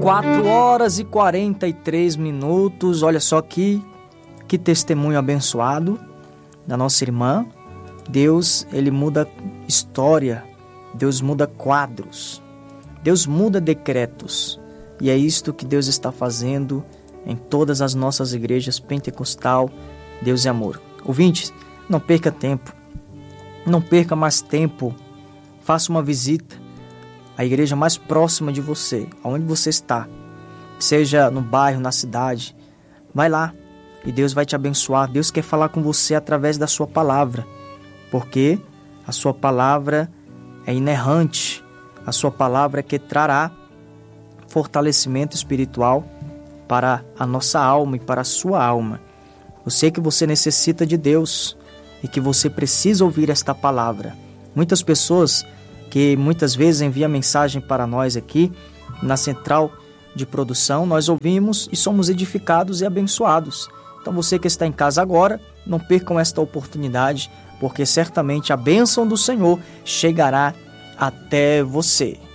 4h43. Olha só que testemunho abençoado da nossa irmã. Deus, ele muda história, Deus muda quadros, Deus muda decretos. E é isto que Deus está fazendo em todas as nossas igrejas pentecostal. Deus é amor. Ouvintes, não perca tempo, não perca mais tempo. Faça uma visita à igreja mais próxima de você, aonde você está, seja no bairro, na cidade. Vai lá e Deus vai te abençoar. Deus quer falar com você através da sua palavra, porque a sua palavra é inerrante, a sua palavra é que trará fortalecimento espiritual para a nossa alma e para a sua alma. Eu sei que você necessita de Deus e que você precisa ouvir esta palavra. Muitas pessoas que muitas vezes enviam mensagem para nós aqui na central de produção, nós ouvimos e somos edificados e abençoados. Então você que está em casa agora, não percam esta oportunidade, porque certamente a bênção do Senhor chegará até você.